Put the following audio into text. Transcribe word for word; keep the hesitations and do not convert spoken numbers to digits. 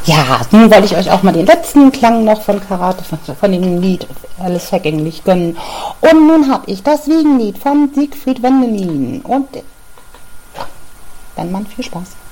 Ja, nun wollte ich euch auch mal den letzten Klang noch von Karate, von, von dem Lied Alles vergänglich gönnen. Und nun habe ich das Wiegenlied von Siegfried Wendelin. Und dann mal viel Spaß.